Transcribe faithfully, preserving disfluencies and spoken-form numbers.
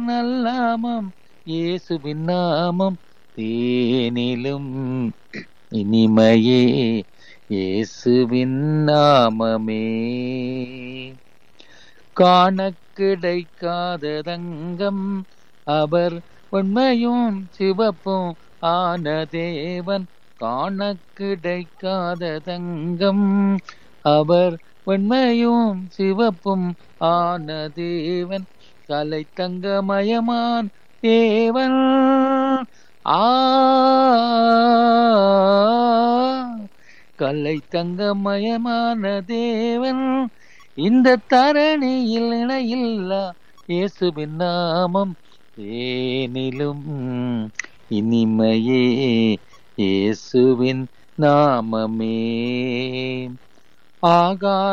நல்லாமம் இயேசுவின் நாமம் தேனிலும் இனிமையே இயேசுவின் நாமமே. காண கிடைக்காத தங்கம் அவர் உண்மையும் சிவப்பும் ஆன தேவன். காண கிடைக்காத தங்கம் அவர் உண்மையும் சிவப்பும் ஆன தேவன். கலை தங்கமயமான் தேவன். ஆ கலை தங்கமயமான தேவன். இந்த தரணியில் இணையில்லா இயேசுவின் நாமம் தேனிலும் இனிமையே இயேசுவின் நாமமே. ஆகா